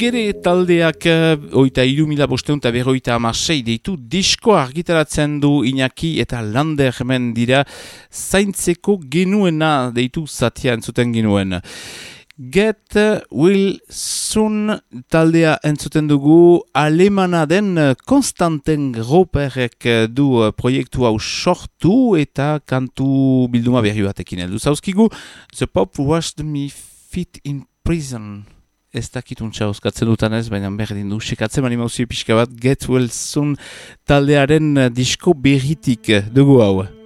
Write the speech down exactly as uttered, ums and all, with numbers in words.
Gere taldeak oita iru mila bosteun eta berroita amasei deitu diskoa argitaratzen du Iñaki eta Lander hemen dira zaintzeko genuena deitu zatia entzuten genuen. Get Will Soon taldea entzuten dugu alemana den Konstanten Groperek du proiektu hau sortu eta kantu bilduma berri batekin heldu zauzkigu. The Pop Washed Me Feet in Prison. Ez dakituntza oskatzen dutan ez, baina berdin du. Sekatzen mani mauzio pixka bat Get Well Soon taldearen disko berritik dugu hau.